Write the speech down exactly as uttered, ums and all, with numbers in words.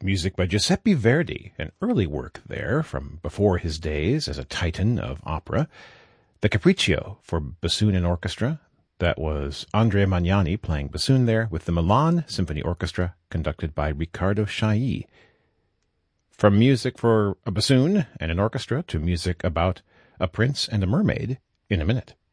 music by Giuseppe Verdi, an early work there from before his days as a titan of opera. The Capriccio for bassoon and orchestra. That was Andrea Magnani playing bassoon there with the Milan Symphony Orchestra conducted by Riccardo Chailly. From music for a bassoon and an orchestra to music about a prince and a mermaid in a minute.